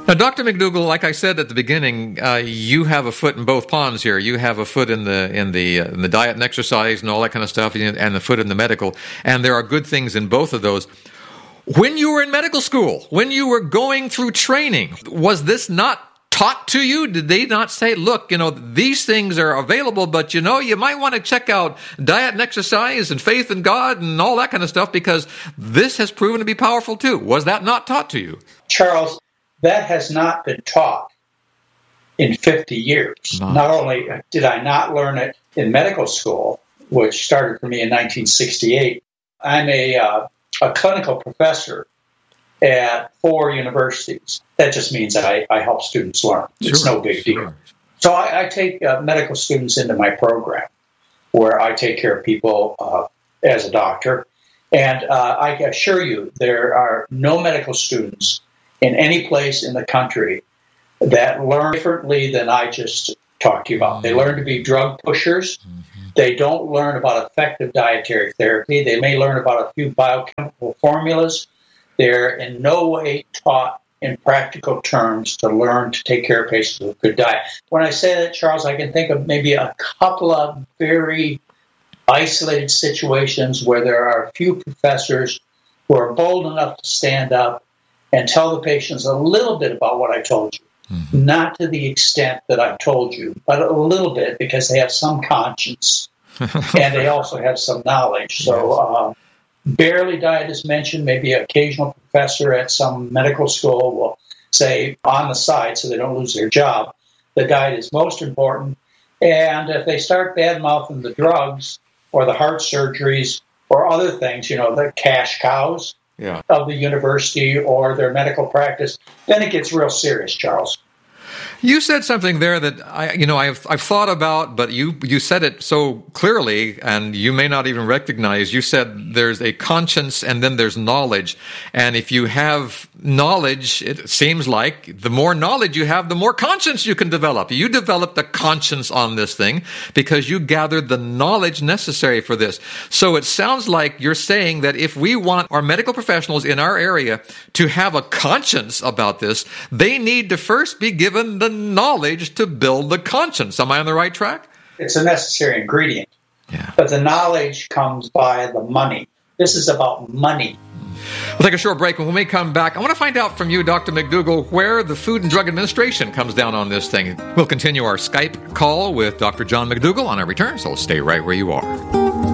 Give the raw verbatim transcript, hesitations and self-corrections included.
Now, Doctor McDougall, like I said at the beginning, uh, you have a foot in both ponds here. You have a foot in the in the uh, in the diet and exercise and all that kind of stuff, and the foot in the medical. And there are good things in both of those. When you were in medical school, when you were going through training, was this not taught to you? Did they not say, look, you know, these things are available, but, you know, you might want to check out diet and exercise and faith in God and all that kind of stuff because this has proven to be powerful too? Was that not taught to you? Charles, that has not been taught in fifty years. No. Not only did I not learn it in medical school, which started for me in nineteen sixty-eight, I'm a, uh, a clinical professor at four universities. That just means I, I help students learn. It's sure, no big sure. deal. So I, I take uh, medical students into my program where I take care of people uh, as a doctor. And uh, I assure you, there are no medical students in any place in the country that learn differently than I just talked to you about. Mm-hmm. They learn to be drug pushers. Mm-hmm. They don't learn about effective dietary therapy. They may learn about a few biochemical formulas. They're in no way taught in practical terms to learn to take care of patients with good diet. When I say that, Charles, I can think of maybe a couple of very isolated situations where there are a few professors who are bold enough to stand up and tell the patients a little bit about what I told you. Mm-hmm. Not to the extent that I told you, but a little bit because they have some conscience and they also have some knowledge. So um, barely diet is mentioned. Maybe an occasional professor at some medical school will say on the side so they don't lose their job, the diet is most important. And if they start bad-mouthing the drugs or the heart surgeries or other things, you know, the cash cows, Yeah. of the university or their medical practice, then it gets real serious, Charles. You said something there that I, you know, I've I've thought about, but you you said it so clearly, and you may not even recognize. You said there's a conscience, and then there's knowledge, and if you have knowledge, it seems like the more knowledge you have, the more conscience you can develop. You developed a conscience on this thing because you gathered the knowledge necessary for this. So it sounds like you're saying that if we want our medical professionals in our area to have a conscience about this, they need to first be given the knowledge to build the conscience. Am I on the right track? It's a necessary ingredient. Yeah. But the knowledge comes by the money. This is about money. We'll take a short break. When we come back, I want to find out from you, Doctor McDougall, where the Food and Drug Administration comes down on this thing. We'll continue our Skype call with Doctor John McDougall on our return, so stay right where you are.